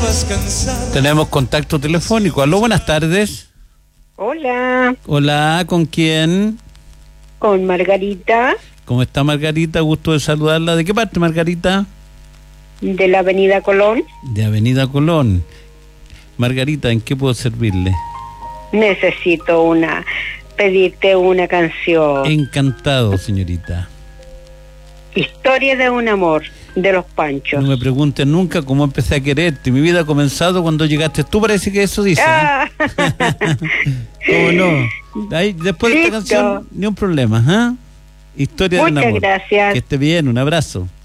Tenemos contacto telefónico. Aló, buenas tardes. Hola. Hola, ¿con quién? Con Margarita. ¿Cómo está Margarita? Gusto de saludarla. ¿De qué parte, Margarita? De la Avenida Colón. De Avenida Colón. Margarita, ¿en qué puedo servirle? Necesito pedirte una canción. Encantado, señorita. Historia de un amor, de los Panchos. No me preguntes nunca cómo empecé a quererte. Mi vida ha comenzado cuando llegaste tú, parece que eso dice. ¿Cómo no? Ahí, después de esta canción, ni un problema, ¿eh? Historia de un amor. Muchas gracias. Que esté bien, un abrazo.